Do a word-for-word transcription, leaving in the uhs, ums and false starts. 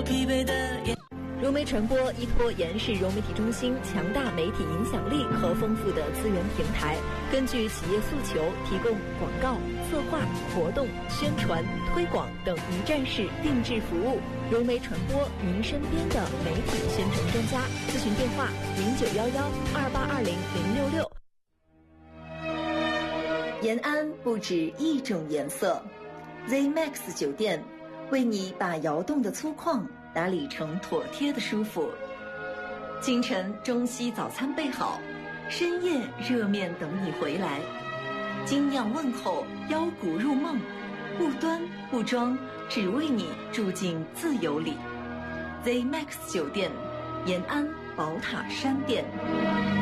疲惫的眼。 融媒传播依托延世融媒体中心强大媒体影响力和丰富的资源平台，根据企业诉求，提供广告、策划、活动、宣传、推广等一站式定制服务。融媒传播，您身边的媒体宣传专家。咨询电话：零九幺幺二八二零零六六。延安不止一种颜色 ，Z Max 酒店为你把窑洞的粗犷打理成妥帖的舒服。清晨中西早餐备好，深夜热面等你回来。精酿问候，腰鼓入梦，不端不装，只为你住进自由里。Z Max 酒店，延安宝塔山店。